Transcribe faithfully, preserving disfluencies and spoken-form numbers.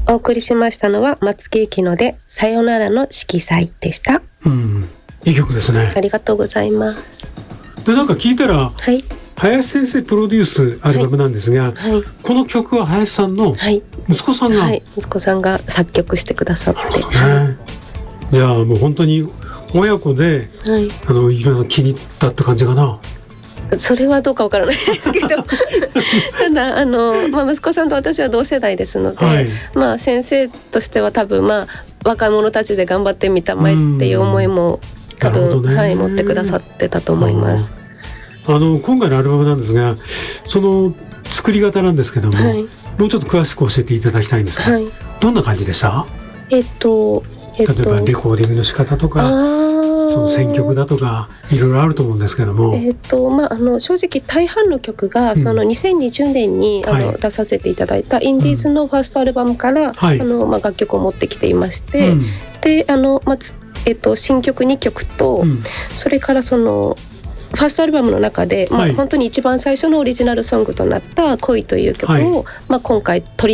お送りしましたのは松木由紀乃でさよならの色彩でした。 うん、いい曲ですね。 ありがとうございます。 でなんか聞いたら、 はい、 林先生プロデュースアルバムなんですが、はいはい、この曲は林さんの息子さんが、 はいはい、息子さんが作曲してくださって、 なるほどね。じゃあもう本当に親子で、はい、あのゆきのさん気に入ったって感じかな。 それはどうかわからないですけどただあの、まあ、息子さんと私は同世代ですので、はい、まあ、先生としては多分、まあ、若者たちで頑張ってみたまえっていう思いも多分、ね、はい、持ってくださってたと思います。 あの今回のアルバムなんですが、その作り方なんですけども、はい、もうちょっと詳しく教えていただきたいんですが、はい、どんな感じでした？ えっと、えっと、 例えばレコーディングの仕方とか、その選曲だとかいろいろあると思うんですけども、 えっとまあ、あの正直大半の曲がそのにせんにじゅうねんに、うん、あの、はい、出させていただいたインディーズのファーストアルバムから、うん、あのまあ、楽曲を持ってきていまして、うん、であの、まあえっと、新曲にきょくと、うん、それからそのファーストアルバムの中で、まあ、本当に一番最初のオリジナルソングとなった恋という曲を、はい、まあ、今回取り